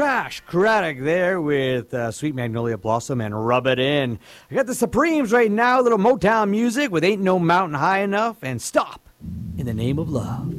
Josh Craddock there with Sweet Magnolia Blossom and Rub It In. I got the Supremes right now, little Motown music with Ain't No Mountain High Enough and Stop in the Name of Love.